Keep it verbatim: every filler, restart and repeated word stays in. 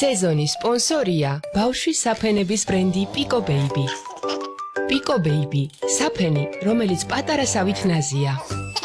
სეზონის სპონსორია ბავშვის საფენების ბრენდი Pico Baby. Pico Baby, საფენი, რომელიც პატარა სავით ნაზია.